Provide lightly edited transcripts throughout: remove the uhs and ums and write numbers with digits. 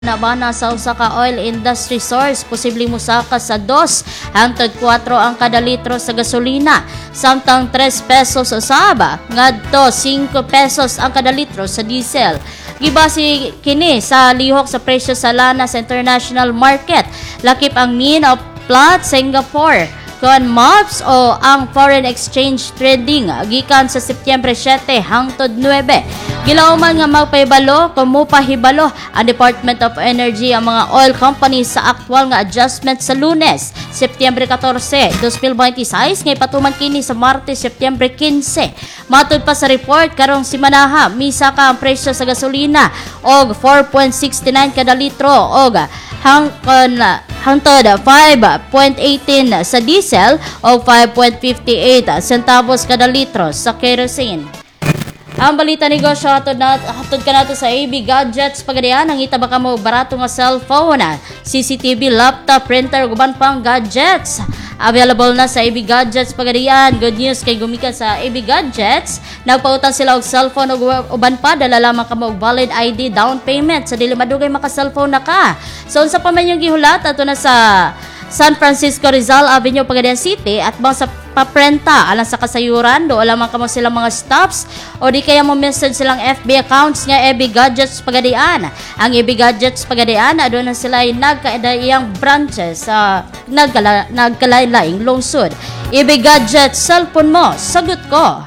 nabana sa usa ka oil industry source, posibleng musaka sa 2 hangtod 4 ang kada litro sa gasolina, samtang 3 pesos usaba ngadto 5 pesos ang kada litro sa diesel. Gibase kini sa lihok sa presyo sa lana sa international market. Lakip ang mean of Platts Singapore kon MOPS o ang foreign exchange trading gikan sa Setyembre 7 hangtod 9. Gilauman nga magpahibalo kung mupahibalo ang Department of Energy ang mga oil companies sa aktwal nga adjustment sa Lunes, Setyembre 14, 2026 ngay patuman kini sa Martes, Setyembre 15. Matud pa sa report karong simanaha, misa ka ang presyo sa gasolina og 4.69 kada litro og hangtod 5.18 sa diesel o 5.58 centavos kada litro sa kerosene. Ang balita negosyo hatod ka nato sa AB Gadgets pagadian ang itaba ka mo barato nga cellphone, CCTV, laptop, printer ug uban pang gadgets. Available na sa AB Gadgets pagadian. Good news kay gumikan sa AB Gadgets, nagpautang sila og cellphone ug uban pa dala lamang ka mo og valid ID down payment sa dili madugay maka-cellphone na ka. So unsa pa man yung gihulat ato na sa San Francisco Rizal Avenue, Pagadian City at bang sa paprenta alang sa kasayuran do lamang kamo silang mga stops o di kaya mo message silang FB accounts nga EB Gadgets Pagadian. Ang EB Gadgets Pagadian adto na sila ay nagkaidayang branches sa nagkalain-laing lungsod. EB Gadgets, cellphone mo, sagot ko.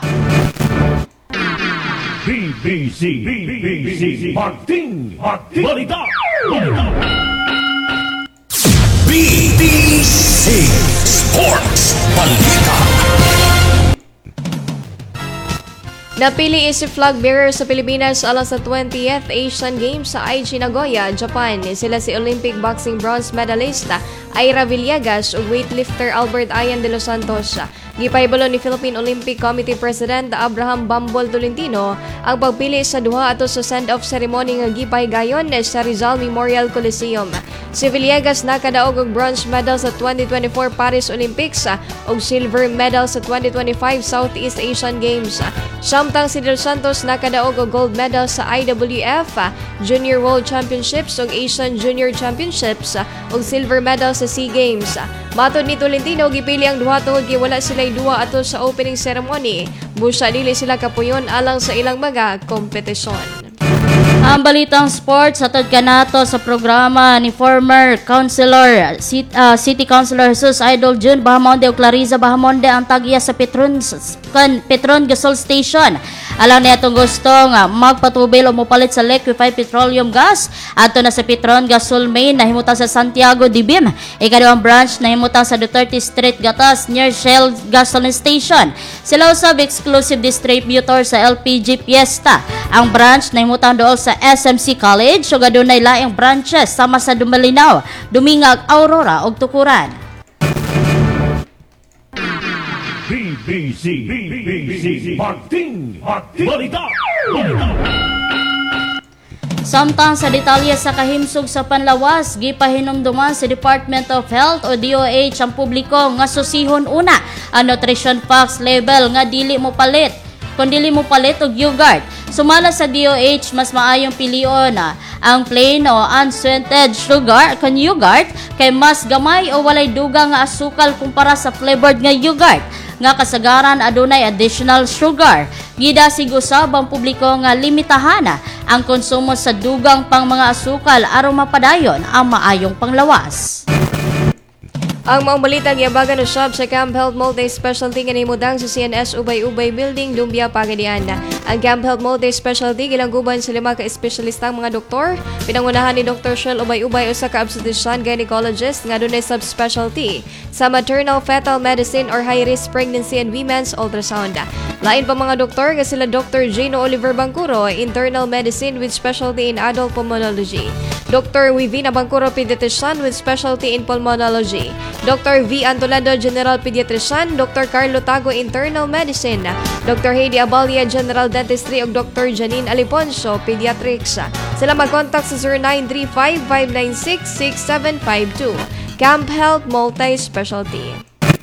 BBC Martin Balita. BBC Sports Balita. Napili si flag bearer sa Pilipinas alang sa 20th Asian Games sa Aichi, Nagoya, Japan. Sila si Olympic boxing bronze medalist Ira Villegas ug weightlifter Albert Ayan de los Santos. Gipahibalo ni Philippine Olympic Committee President Abraham Bambol Tolentino ang pagpili sa duha ato sa send-off ceremony nga gipahigayon sa Rizal Memorial Coliseum. Si Villegas nakadaog og bronze medal sa 2024 Paris Olympics ug silver medal sa 2025 Southeast Asian Games. Samtang si Del Santos nakadaog og gold medal sa IWF Junior World Championships ug Asian Junior Championships ug silver medal sa SEA Games. Matod ni Tolentino, gipili ang duha tungod kay wala sila'y duha ato sa opening ceremony. Busa dili sila kapuyon alang sa ilang mga kompetisyon. Ang balitang sports hatod ka nato sa programa ni former councilor City Councilor Jesus Idol June Bahamonde o Clariza Bahamonde ang tagya sa Petron Gasol Station. Alang niya itong gustong magpatubil o mupalit sa liquefied petroleum gas ato na sa Petron Gasol Main na himuta sa Santiago Dibim. Ikaduang branch na himuta sa Duterte Street Gatas near Shell Gasoline Station. Sila usab exclusive distributor sa LPG Fiesta. Ang branch na himuta dool sa SMC College ug adunay laing branches sama sa Dumalinaw, Dumingag, Aurora ug Tukuran. BBC Martin Balita. Samtang sa detalye sa kahimsog sa panlawas, gipahinumduman sa Department of Health o DOH ang publiko nga susihon una ang nutrition facts label nga dili mo palit og yogurt. Sumala sa DOH, mas maayong pilion ang plain o unsweetened sugar kan yogurt kay mas gamay o walay dugang nga asukal kumpara sa flavored nga yogurt nga kasagaran adunay additional sugar. Gida sigusab ang publiko nga limitahan ang konsumo sa dugang pang mga asukal aron mapadayon ang maayong panglawas. Ang maong balita giabagan no shop sa Camp Health Multi-Specialty nga nahimutang sa CNS Ubay-Ubay Building, Lumbia, Pagadian. Ang Camp Health Multi-Specialty gilangguban sa 5 ka espesyalistang mga doktor. Pinangunahan ni Dr. Shell Ubay-Ubay usa ka obstetrician gynecologist nga dunay subspecialty sa maternal fetal medicine or high-risk pregnancy and women's ultrasound. Lain pa mga doktor nga sila Dr. Gino Oliver Bangkuro, internal medicine with specialty in adult pulmonology. Dr. Wivina Bangkuro, pediatrician with specialty in pulmonology. Dr. V. Antolado, General Pediatrician. Dr. Carlo Tago, Internal Medicine. Dr. Heidi Abalia, General Dentistry. ug Dr. Janine Aliponso, Pediatrics. Sila mag-contact sa 0935-596-6752. Camp Health Multi-Specialty.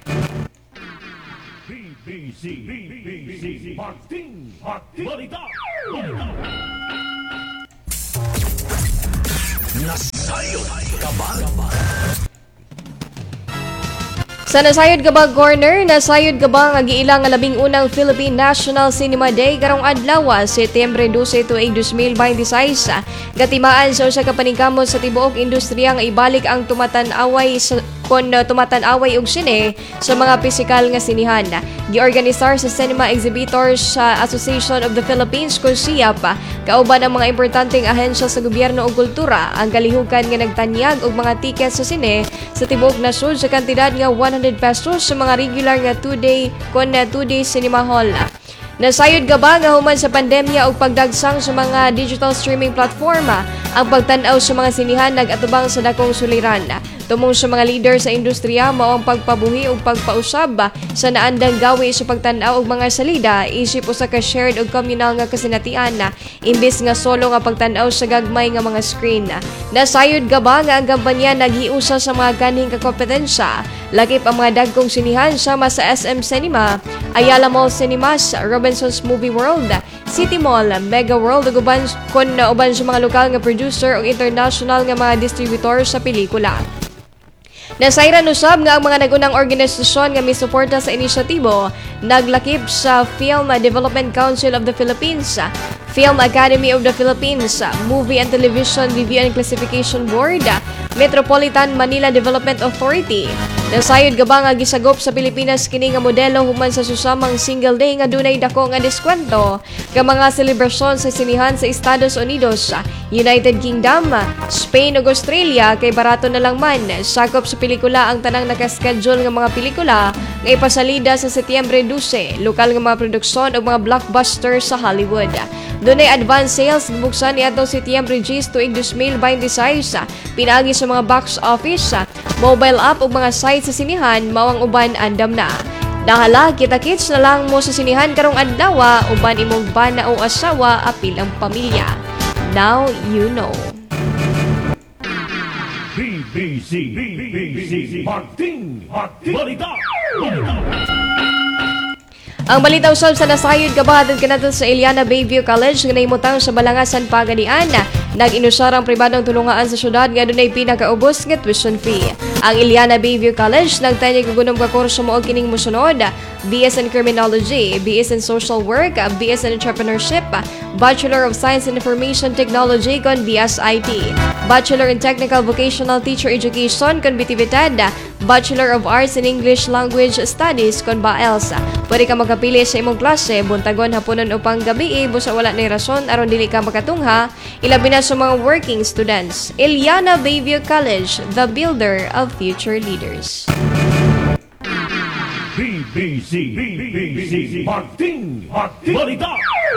BBC Martin Balita. Nas Sa Nasayod Gabang Corner, Nasayod Gabang ang giilang nga labing unang Philippine National Cinema Day karong adlaw, Setyembre 12 tuig 2026. Gatimaan sa usa ka paningkamot sa tibuok industriya nga ibalik ang tumatan-away og sine sa mga pisikal nga sinihan. Giorganisar sa Cinema Exhibitors sa Association of the Philippines kung SIAP, kauban ang mga importanteng ahensya sa gobyerno ug kultura ang kalihukan nga nagtanyag og mga tiket sa sine sa tibuok nasud sa kantidad nga 100 pesos sa mga regular nga 2-day cinema hall. Nasayod gaba nga human sa pandemya ug pagdagsang sa mga digital streaming platforma, ang pagtan-aw sa mga sinihan nag-atubang sa dakong suliran. Tumong sa mga leader sa industriya mao ang pagpabuhi ug pagpausab sa naandang gawi sa pagtan-aw og mga salida isip usa ka shared ug communal nga kasinatian imbis nga solo nga pagtan-aw sa gagmay nga mga screen. Nasayod gaba nga ang kampanya naghiusa sa mga kanhing kakompetensya, lakip ang mga dagkong sinihan sama sa SM Cinema, Ayala Mall Cinemas, Robinsons Movie World, City Mall, Mega World ug uban sa mga lokal nga producer ug international nga mga distributor sa pelikula. Nasayran usab nga ang mga nagunang organisasyon nga misuporta sa inisyatibo naglakip sa Film Development Council of the Philippines, Film Academy of the Philippines, Movie and Television Review and Classification Board, Metropolitan Manila Development Authority. Nasayod gaba nga gisagop sa Pilipinas kini nga modelo human sa susamang single day nga dunay dako nga diskwento nga mga selebrasyon sa sinihan sa Estados Unidos, United Kingdom, Spain ug Australia kay barato na lang man. Sakop sa pelikula ang tanang nakaschedule nga mga pelikula nga ipasalida sa Setyembre 12, lokal nga mga produksyon ug mga blockbuster sa Hollywood. Dunay advance sales gibuksan niadtong Setyembre 10 tuig 2026 pinaagi sa mga box office, mobile app ug mga site sa sinihan mao ang uban andam na. Dahala kita-kits na lang mo sa sinihan karong adlaw uban imong bana o asawa apil ang pamilya. Now you know. BBC Martin Balita. Ang balita usab sa Nasayod kabahatid kanato sa Iliana Bayview College nga nahimutang sa Balangasan Pagadian. Nag-inusar ang pribadong tulungaan sa syudad nga dunay pinakaubos nga tuition fee. Ang Iliana Bayview College nagtanyag og gunom ka kurso mao kining mosunod: BS in Criminology, BS in Social Work, BS in Entrepreneurship, Bachelor of Science in Information Technology kon BSIT, Bachelor in Technical Vocational Teacher Education kon BTVTED, Bachelor of Arts in English Language Studies kon BAELS. Pwede ka magkapili sa imong klase buntagon haponon upang gabi busa wala nay rason aron dili ka makatungha, ilabi na sa mga working students. Iliana Bayview College, the builder of future leaders. BBC Martin Balita.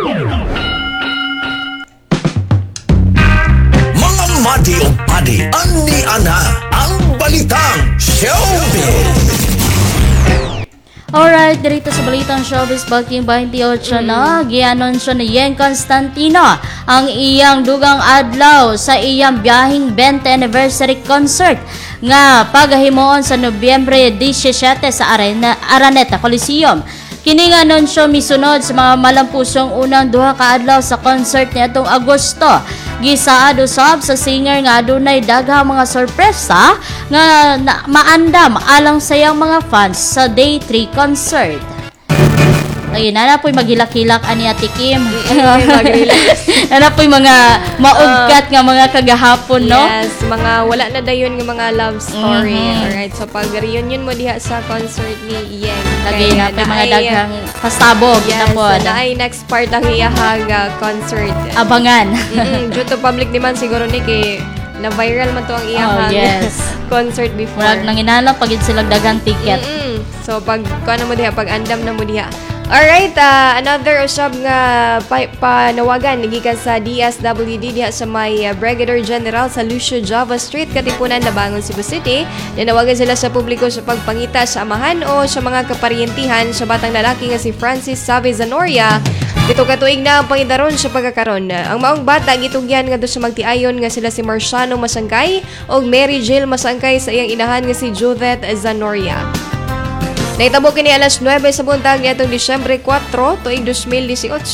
Mga madi o padi, ani ana ang balitang showbiz. Alright, dito sa Balitang Showbiz Balking 28 na, gianunsyo ni Yen Constantino ang iyang dugang adlaw sa iyang biyahing 20th anniversary concert nga pagahimuon sa Nobyembre 17 sa Araneta Coliseum. Kining anunsyo misunod sa mga malampusong unang duha ka adlaw sa concert niadtong Agosto. Gisaad usab sa singer nga adunay daghang mga sorpresa nga maandam alang sa iyang mga fans sa Day 3 concert. Ayun, na po'y maghilak-hilak ani Ate Kim. Na po'y mga maugkat nga mga kagahapon, no? Yes, mga wala na dayon nga mga love story. Alright, so pag-reunion mo diha sa concert ni Yeng. Lagi na po'y mga daghang pasabog. Yes, po, na ay next part ang iyahag concert. Abangan. Due to public demand siguro ni kay na-viral man to ang iyahag concert before. Murag nang inalang pagid silang daghang ticket. So pag kuano mo diha, pag andam na mo diha. Alright, another usab nga panawagan gikan sa DSWD diha sa may Brigadier General sa Lucio Java Street, Katipunan, Labangon, Cebu City. Nanawagan sila sa publiko sa pagpangita sa amahan o sa mga kaparyentihan sa batang lalaki nga si Francis Savi Zanoria. Ito katuig na ang pangidaron sa pagkakaron. Ang maong bata gitugyan nga do sa magtiayon nga sila si Marciano Masangkay o Mary Jill Masangkay sa iyang inahan nga si Judith Zanoria. Naitabo kini alas 9 sa buntag niadtong Disyembre 4 tuig 2018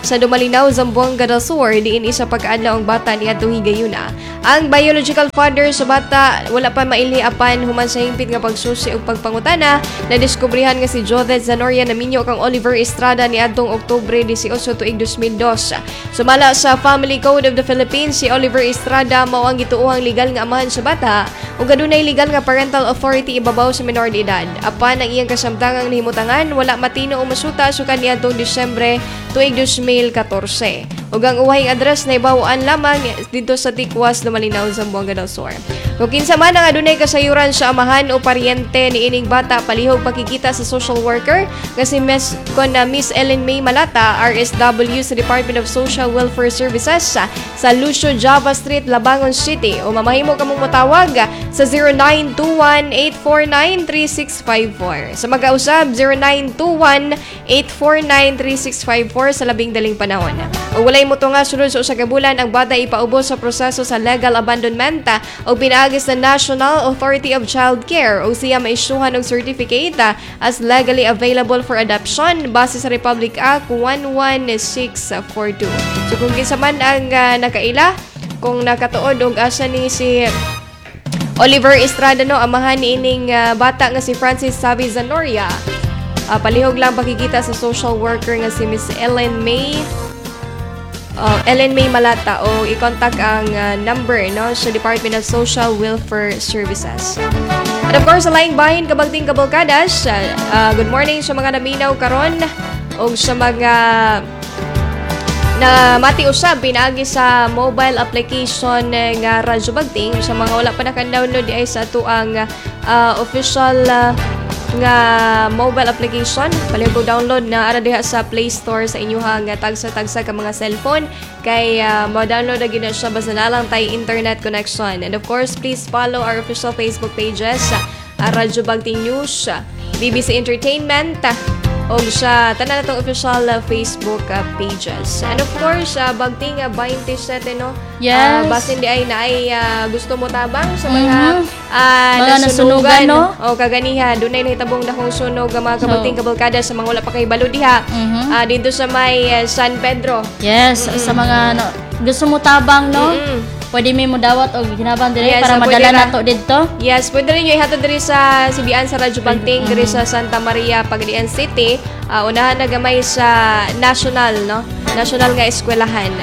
sa Dumalinaw, Zamboanga del Sur, diin isa pagkaadlaw ang bata ni atong higayuna. Ang biological father sa bata wala pa mailiapan human sa hingpit nga pagsusi ug pagpangutana na diskubrihan nga si Jodeth Zanoria na minyo kang Oliver Estrada ni adtong Oktubre 18 tuig 2002. Sumala sa Family Code of the Philippines, si Oliver Estrada mao ang gituohang legal nga amahan sa bata ug adunay legal nga parental authority ibabaw sa menor de edad. Apan ang iyang kasamtangang nahimutangan wala matino o masuta sukan niadtong Disyembre tuig 2014. Ug ang uwahing address na ibawaan lamang dito sa Tikwas, Dumalinaw, Zamboanga del Sur. Kung kinsa man ang adunay kasayuran sa amahan o paryente ni ining bata, palihog pakikita sa social worker nga si Miss Ellen May Malata, RSW sa Department of Social Welfare Services sa Lucio Java Street, Labangon City, o mamahimo kamong matawag sa 0921-849-3654. Sa mag-ausab, 0921-849-3654 sa labing daling panahon. O walay mo nga sunod sa usa ka bulan ang bata ipaubos sa proseso sa legal abandonment o pinaagis na National Authority of Child Care o siya maisyuhan og certificate as legally available for adoption base sa Republic Act 11642. So kung kinsa man ang nakaila, kung nakatuod og asa ni si Oliver Estrada no, amahan ni ining bata nga si Francis Savi Zanoria, palihog lang pakikita sa social worker nga si Miss Ellen May Malata o i-contact ang number no sa Department of Social Welfare Services. And of course, sa laing bahin kabagting kabalkadas, good morning sa mga naminaw karon o sa mga na mati usab pinaagi sa mobile application nga Radyo Bagting. Sa mga wala pa naka-download di ay sa ato ang official nga mobile application, palihog download na ara diha sa Play Store sa inyong tagsa-tagsa ka mga cellphone kay ma-download na gina siya basta na lang tay internet connection. And of course, please follow our official Facebook pages, Radyo Bagting News, BBC Entertainment, o sa tanan natong official Facebook pages. And of course, Bagting 27 no. Yes. Basin di ay naay gusto mo tabang sa mga mga nasunugan no. O kaganiha dunay nahitabong dakong sunog ang mga kabagting kabalkada sa mga wala pa kay balo diha. Dito sa may San Pedro. Yes, sa mga gusto mo tabang no. Pwede may mo dawat o ginabang dire para madala nato dito. Yes, pwede rin nyo ihatod dire sa Sibian sa Radyo Bagting, dire sa Santa Maria, Pagadian City. Unahan na gamay sa National, no? National nga eskwelahan.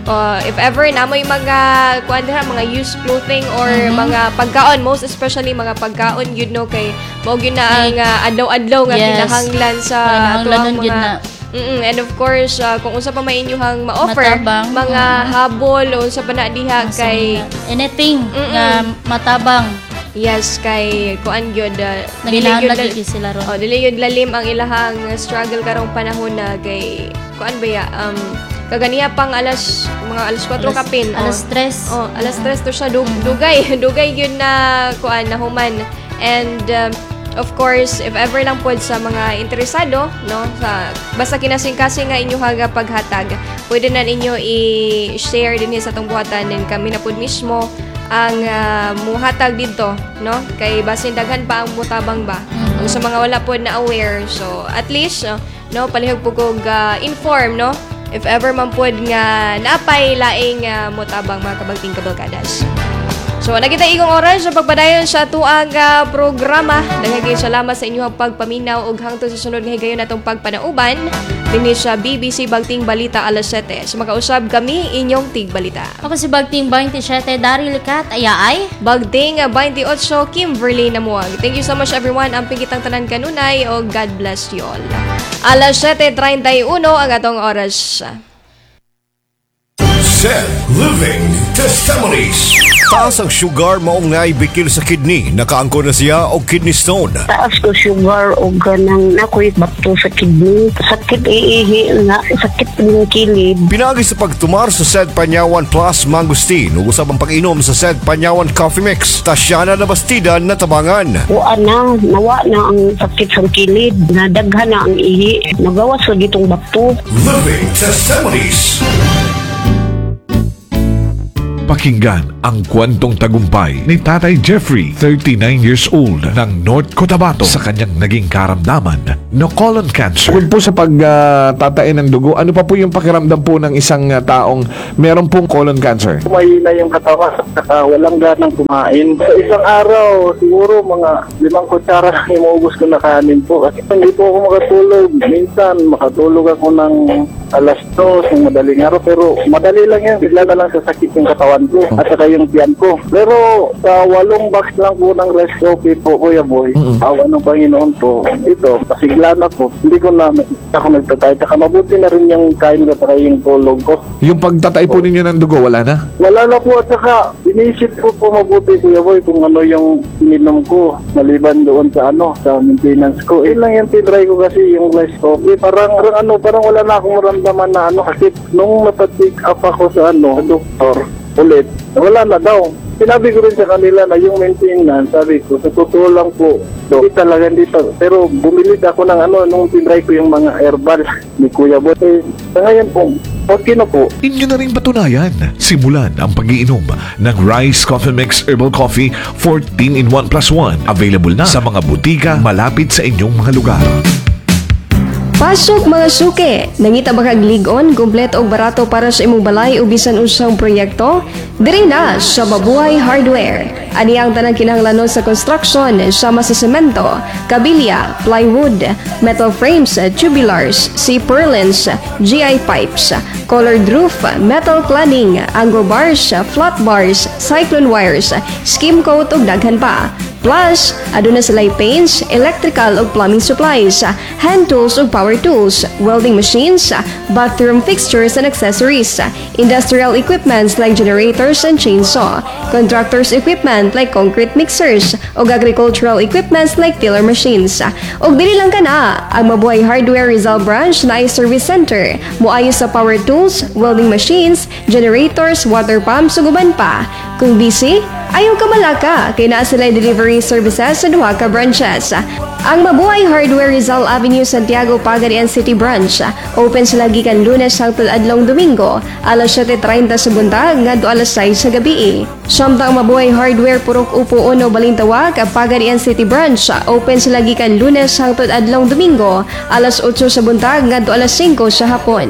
If ever namoy mga mga used clothing or mga pagkaon, most especially mga pagkaon yun no kay mao gyud na ang adlaw-adlaw nga kinahanglan sa tuang mga and of course, kung unsa pa may inyuhang ma-offer, matabang, mga habol o unsa pa na diha kay anything nga matabang. Yes, kay kuan gyud nagilahad sila ron. Dili gyud lalim ang ilahang struggle karong panahon na kay kuan ba kaganiya pang alas 4 kapin. Alas 3. Alas 3 to siya dugay gyud na kuan na human. And of course, if ever lang pod sa mga interesado, no, basta kinasing-kasing nga inyo haga paghatag, pwede na ninyo i-share din sa itong buhatan din kami na pod mismo ang muhatag dito, no, kay basin daghan pa ang mutabang ba. Kung sa mga wala pod na aware, so at least, no, palihog po kong inform, no, if ever man pod nga napay laing mutabang mga kabagting kabalkadas. So, nakita igong oras sa pagpadayon sa tuang programa. Daghang salamat sa inyong pagpaminaw ug hangtod sa sunod nga higayon atong pagpanauban dinhi sa BBC Bagting Balita alas 7. So, makausab kami inyong tigbalita. Ako si Bagting 27 Daryl Likat, ayaay. Bagting 28 Kimberly Namuag. Thank you so much everyone. Amping kitang tanan kanunay o God bless you all. Alas 7:31 ang atong oras. Seth Living Testimonies. Taas ang sugar maungay bikil sa kidney. Nakaangko na siya o kidney stone. Taas ko sugar o ganang nakoy bato sa kidney. Sakit iihi nga, sakit ng kilid. Pinagi sa pagtumar sa Sed Panyawan Plus Mangustin. Usab ang pag-inom sa Sed Panyawan Coffee Mix. Tasyana na bastidan na tabangan. Nawa na ang sakit sa kilid. Nadaghan na ang ihi. Nagawas sa gitong bato. Living Testimonies. Pakinggan ang kwentong tagumpay ni Tatay Jeffrey, 39 years old, ng North Cotabato sa kanyang naging karamdaman na colon cancer. Bukod po sa pagtatain ng dugo, ano pa po yung pakiramdam po ng isang taong meron pong colon cancer? Mahina yung katawan at walang ganang kumain. Sa isang araw, siguro mga 5 kutsara lang yung maubos ko na kanin po. Kasi hindi po ako makatulog. Minsan, makatulog ako ng alas 2 ng madaling araw. Pero madali lang yan. Bigla na lang sasakit yung katawan ko at saka yung tiyan ko. Pero sa 8 box lang po ng rice coffee po, Kuya Boy, awa ng Panginoon po, ito, pasigla na po. Hindi ko na ako nagtatay. Saka mabuti na rin yung kain ko at yung tulog ko. Yung pagtatay po ninyo ng dugo, wala na? Wala na po at saka inisip ko po mabuti, Kuya Boy, kung ano yung ininom ko maliban doon sa sa maintenance ko. Lang yung tinry ko kasi yung rice coffee. Parang wala na akong maramdaman na kasi nung napatik up ako sa doktor ulit, wala na daw. Sinabi ko rin sa kanila na yung maintenance, sabi ko, sa totoo lang po, hindi talaga dito. Pero bumili ako ng nung tinry ko yung mga herbal ni Kuya Boy. Sa ngayon po, okay na po. Inyo na rin patunayan. Simulan ang pag-iinom ng Rice Coffee Mix Herbal Coffee 14-in-1+1. Available na sa mga butika malapit sa inyong mga lugar. Pasok mga suke! Nangita ba kag ligon, kumpleto o barato para sa imong balay o bisan usang proyekto? Diri na sa Mabuhay Hardware. Ani ang tanang kinahanglanon sa construction sama sa semento, kabilya, plywood, metal frames, tubulars, C-purlins, GI pipes, colored roof, metal cladding, anglo bars, flat bars, cyclone wires, skim coat ug daghan pa. Plus, aduna sila'y paints, electrical ug plumbing supplies, hand tools ug power tools, welding machines, bathroom fixtures and accessories, industrial equipments like generators and chainsaw, contractors equipment like concrete mixers, ug agricultural equipments like tiller machines. Ug dili lang kana, ang Mabuhay Hardware Rizal Branch na ay service center, moayo sa power tools, welding machines, generators, water pumps ug uban pa. Kung busy, ayaw ka malaka, kay naa sila'y delivery services sa duha ka branches. Ang Mabuhay Hardware Rizal Avenue, Santiago, Pagadian City Branch. Open sila gikan Lunes hangtod adlong Domingo, alas 7:30 sa buntag ngadto alas 6 sa gabi. Samtang Mabuhay Hardware Purok Upo Uno Balintawak, Pagadian City Branch. Open sila gikan Lunes hangtod adlong Domingo, alas 8 sa buntag ngadto alas 5 sa hapon.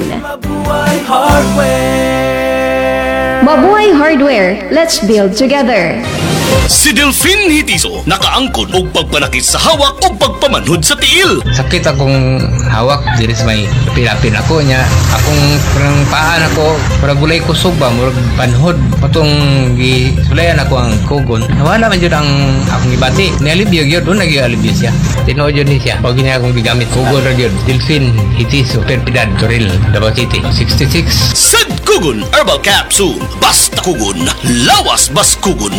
Mabuhay Hardware, let's build together. Si Delphine Hitiso nakaangkon og pagpanakit sa hawak o pagpamanhod sa tiil. Sakit akong hawak diri sa may pilapin ako nya. Akong parang paan ako, para gulay kusog ba, murag panhod. Patong gisulayan ako ang kugon. Nawala man jud ang akong gibati. Nialibyo gyud, doon nag-alibyo siya. Tinuod jud ni siya. Pag niya akong gigamit kugon ra gyud. Delphine Hitiso, Perpidad, Toril, Davao City, 66. Sad Kugon Herbal Capsule. Basta kugon, lawas bas kugon.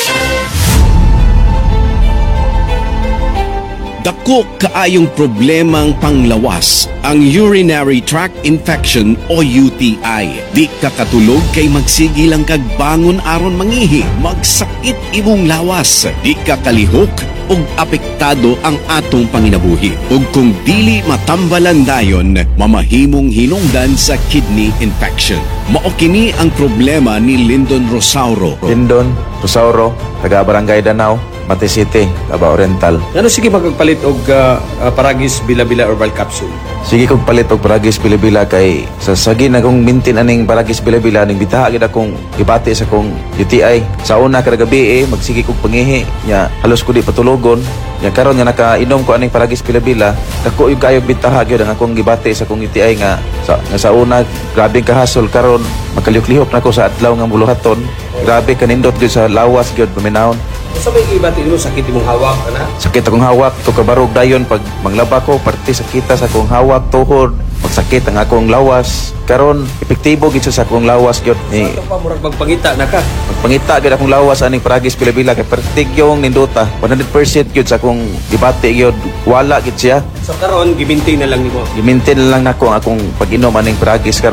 Dako kaayong problemang panglawas ang urinary tract infection o UTI. Di ka katulog kay magsigi lang kag bangon aron mangihi, magsakit imong lawas. Di ka kalihok ug apektado ang atong panginabuhi. Ug kung dili matambalan dayon, mamahimong hinungdan sa kidney infection. Mao kini ang problema ni Lyndon Rosauro. Lyndon Rosauro, taga Barangay Danau, Mati City, Davao Oriental. Ano sige magpalit og Paragis Bila-Bila Herbal Capsule? Sige kog palit og Paragis Bila-Bila kay sa sagi na kong mintin aning Paragis Bila-Bila ning bitaha gid akong ibati sa kong UTI. Sa una kada gabi magsige kog pangihi nya halos ko di patulogon. Nya karon nga nakainom ko aning Paragis Bila-Bila, dako yung kayo bitaha gyud ang akong gibati sa kong UTI nga sa una grabe kahasol karon magkalihok-lihok na ko sa adlaw nga buluhaton. Grabe kanindot gyud sa lawas gyud paminahon. Sa may ibati mo sakit imong hawak ana? Sakit akong hawak, to kabarog dayon pag manglaba ko, parte sakita sa akong hawak, tuhod, magsakit ang akong lawas. Karon epektibo gid sa akong lawas gyud ni. Sa pa murag magpangita na ka. Magpangita gid akong lawas aning Paragis Bila-Bila kay pertigyong ninduta. 100% gyud sa akong gibati gyud, wala gid siya. So karon gimintain na lang nimo. Gimintin lang nako ang akong pag-inom aning Paragis karon.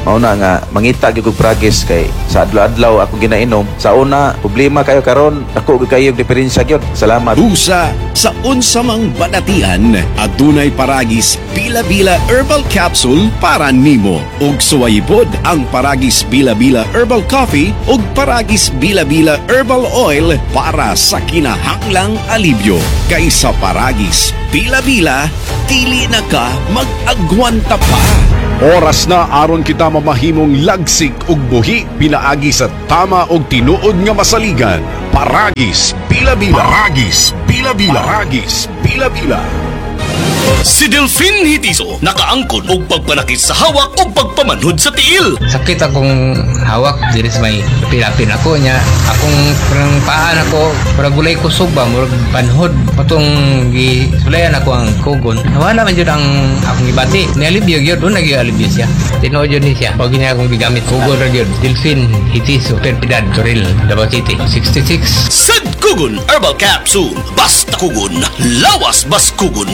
mao na nga mangita gyud og pragis kay sa adlaw-adlaw ako ginainom. Sa una problema kayo karon, ako gyud kayo diferensya gyud. Salamat. Usa sa unsa mang badatian, adunay Paragis Bila-Bila Herbal Capsule para nimo. Ug suwayipod ang Paragis Bila-Bila Herbal Coffee ug Paragis Bila-Bila Herbal Oil para sa kinahanglang alibyo. Kaysa Paragis Bila-Bila, dili na ka mag-agwanta pa. Oras na aron kita mamahimong lagsik ug buhi pinaagi sa tama og tinuod nga masaligan. Paragis Bila-Bila. Paragis Bila-Bila. Paragis Bila-Bila. Si Delphine Hitiso nakaangkon og pagpanakit sa hawak o pagpamanhod sa tiil. Sakit akong hawak diri sa may lapin ako niya. Akong parang paan ako, para gulay kusog ba, murag panhod. Patong gisulayan ako ang kugon. Wala man yun ang akong ibati. Nialibyo yun, doon nag-ialibyo siya. Tinood yun siya. Pag niya akong gigamit kugon ra yun. Delphine Hitiso, Perpidad, Toril, Davao City, 66. Sad Kugon Herbal Capsule. Basta kugon, lawas bas kugon.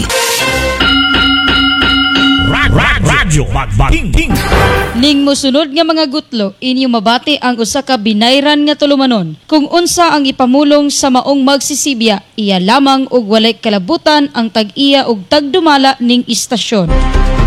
Radyo Magbating. Ning mosunod nga mga gutlo, inyo mabati ang usa ka binayran nga tulumanon. Kung unsa ang ipamulong sa maong magsisibya, iya lamang og walay kalabutan ang tag-iya og tagdumala ning istasyon.